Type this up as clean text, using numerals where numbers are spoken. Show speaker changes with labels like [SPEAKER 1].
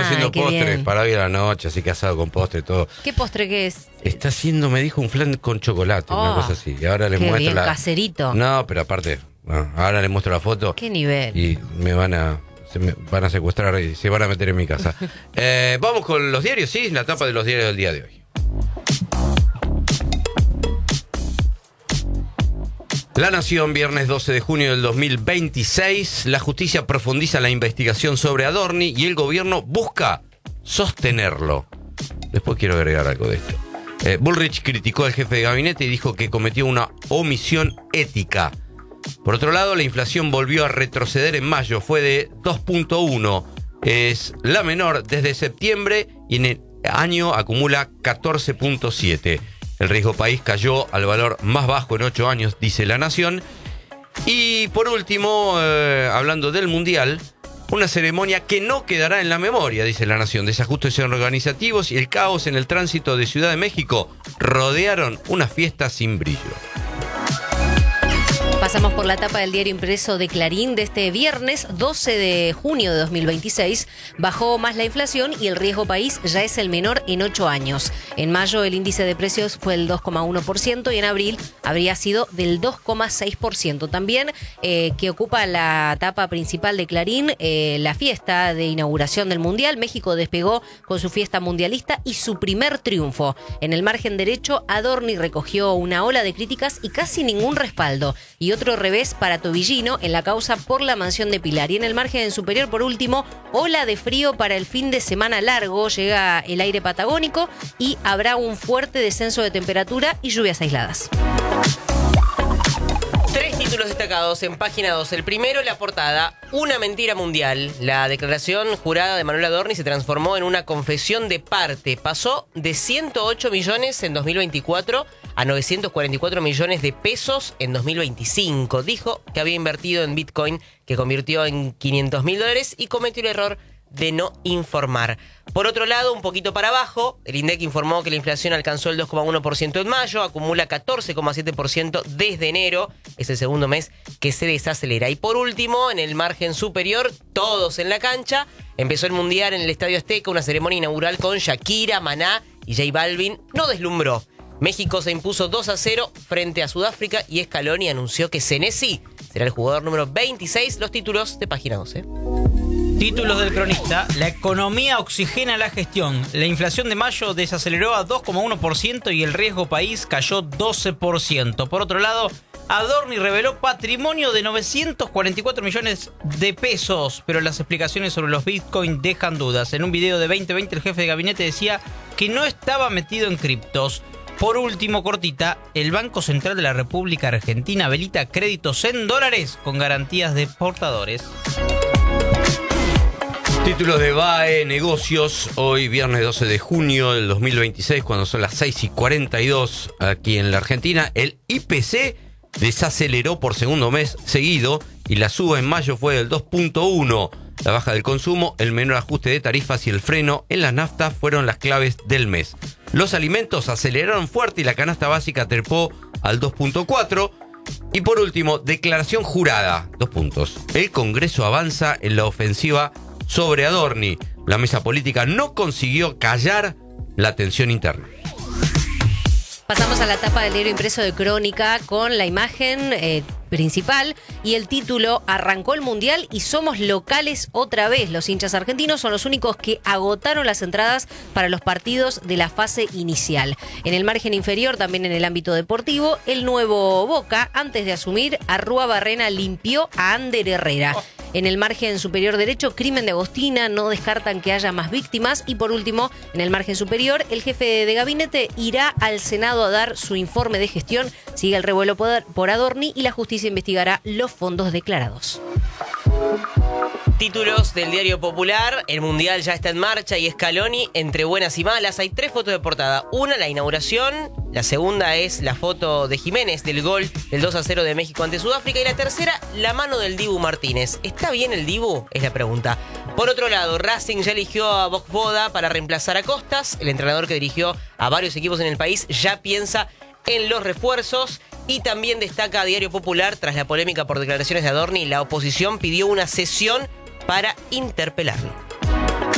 [SPEAKER 1] haciendo postres para hoy a la noche, así que asado con postre y todo.
[SPEAKER 2] ¿Qué postre qué es?
[SPEAKER 1] Está haciendo, me dijo, un flan con chocolate, una cosa así. Y ahora le
[SPEAKER 2] qué
[SPEAKER 1] muestro
[SPEAKER 2] bien, caserito.
[SPEAKER 1] No, pero aparte, ahora le muestro la foto.
[SPEAKER 2] ¿Qué nivel?
[SPEAKER 1] Y me van a secuestrar y se van a meter en mi casa. Vamos con los diarios, sí, la tapa de los diarios del día de hoy. La Nación, viernes 12 de junio del 2026. La justicia profundiza la investigación sobre Adorni y el gobierno busca sostenerlo. Después quiero agregar algo de esto. Bullrich criticó al jefe de gabinete y dijo que cometió una omisión ética. Por otro lado, la inflación volvió a retroceder en mayo. Fue de 2.1. Es la menor desde septiembre y en el año acumula 14.7. El riesgo país cayó al valor más bajo en 8 años, dice La Nación. Y por último, hablando del Mundial, una ceremonia que no quedará en la memoria, dice La Nación. Desajustes organizativos y el caos en el tránsito de Ciudad de México rodearon una fiesta sin brillo.
[SPEAKER 2] Pasamos por la tapa del diario impreso de Clarín de este viernes 12 de junio de 2026. Bajó más la inflación y el riesgo país ya es el menor en 8 años. En mayo el índice de precios fue el 2,1% y en abril habría sido del 2,6%. También que ocupa la tapa principal de Clarín, la fiesta de inauguración del Mundial. México despegó con su fiesta mundialista y su primer triunfo. En el margen derecho, Adorni recogió una ola de críticas y casi ningún respaldo. Y otro revés para Tobillino en la causa por la mansión de Pilar. Y en el margen superior, por último, ola de frío para el fin de semana largo. Llega el aire patagónico y habrá un fuerte descenso de temperatura y lluvias aisladas.
[SPEAKER 3] Tres títulos destacados en página 2. El primero, la portada, una mentira mundial. La declaración jurada de Manuel Adorni se transformó en una confesión de parte. Pasó de 108 millones en 2024 a 944 millones de pesos en 2025. Dijo que había invertido en Bitcoin, que convirtió en $500.000 y cometió el error de no informar. Por otro lado, un poquito para abajo, el INDEC informó que la inflación alcanzó el 2,1% en mayo, acumula 14,7% desde enero, es el segundo mes que se desacelera. Y por último, en el margen superior, todos en la cancha, empezó el Mundial en el Estadio Azteca, una ceremonia inaugural con Shakira, Maná y J Balvin, no deslumbró. México se impuso 2-0 frente a Sudáfrica y Scaloni anunció que Senesi será el jugador número 26. Los títulos de página 12.
[SPEAKER 4] Títulos del cronista. La economía oxigena la gestión. La inflación de mayo desaceleró a 2,1% y el riesgo país cayó 12%. Por otro lado, Adorni reveló patrimonio de 944 millones de pesos, pero las explicaciones sobre los Bitcoin dejan dudas. En un video de 2020 el jefe de gabinete decía que no estaba metido en criptos. Por último, cortita, el Banco Central de la República Argentina habilita créditos en dólares con garantías de portadores.
[SPEAKER 1] Títulos de BAE Negocios, hoy viernes 12 de junio del 2026, cuando son las 6:42 aquí en la Argentina. El IPC desaceleró por segundo mes seguido y la suba en mayo fue del 2.1. La baja del consumo, el menor ajuste de tarifas y el freno en las naftas fueron las claves del mes. Los alimentos aceleraron fuerte y la canasta básica trepó al 2.4. Y por último, declaración jurada, 2 puntos. El Congreso avanza en la ofensiva sobre Adorni. La mesa política no consiguió callar la tensión interna.
[SPEAKER 2] Pasamos a la tapa del diario impreso de Crónica con la imagen principal y el título: arrancó el Mundial y somos locales otra vez. Los hinchas argentinos son los únicos que agotaron las entradas para los partidos de la fase inicial. En el margen inferior, también en el ámbito deportivo, el nuevo Boca, antes de asumir, Arrúa-Barrena limpió a Ander Herrera. En el margen superior derecho, crimen de Agostina, no descartan que haya más víctimas. Y por último, en el margen superior, el jefe de gabinete irá al Senado a dar su informe de gestión. Sigue el revuelo por Adorni y la justicia investigará los fondos declarados.
[SPEAKER 3] Títulos del Diario Popular. El Mundial ya está en marcha y Scaloni entre buenas y malas. Hay 3 fotos de portada. Una, la inauguración. La segunda es la foto de Jiménez del gol del 2-0 de México ante Sudáfrica. Y la tercera, la mano del Dibu Martínez. ¿Está bien el Dibu? Es la pregunta. Por otro lado, Racing ya eligió a Vojvoda para reemplazar a Costas. El entrenador que dirigió a varios equipos en el país ya piensa en los refuerzos. Y también destaca Diario Popular, tras la polémica por declaraciones de Adorni, la oposición pidió una sesión para interpelarlo.